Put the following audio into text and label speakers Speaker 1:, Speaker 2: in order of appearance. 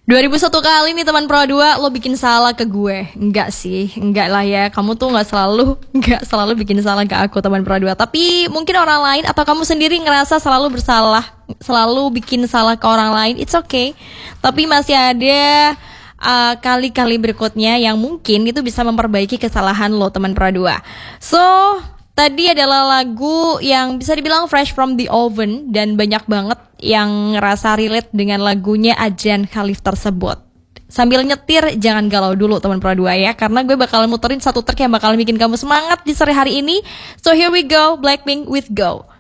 Speaker 1: 2001 kali nih teman Pro 2 lo bikin salah ke gue. Enggak sih, enggak lah ya. Kamu tuh enggak selalu bikin salah ke aku teman Pro 2. Tapi mungkin orang lain atau kamu sendiri ngerasa selalu bersalah, selalu bikin salah ke orang lain. It's okay. Tapi masih ada kali-kali berikutnya yang mungkin itu bisa memperbaiki kesalahan lo teman Pro 2. So, tadi adalah lagu yang bisa dibilang fresh from the oven dan banyak banget yang ngerasa relate dengan lagunya Adrian Khalif tersebut. Sambil nyetir jangan galau dulu teman Pro 2 ya, karena gue bakal muterin satu track yang bakal bikin kamu semangat di sore hari ini. So here we go, Blackpink with Go.